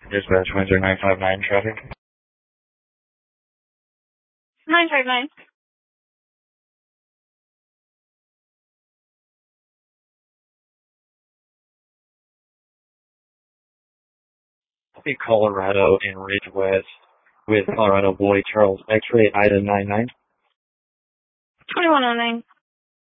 Dispatch Windsor 959 traffic. 959. Colorado and Ridge West with Colorado boy Charles X-ray Ida 99. 2109.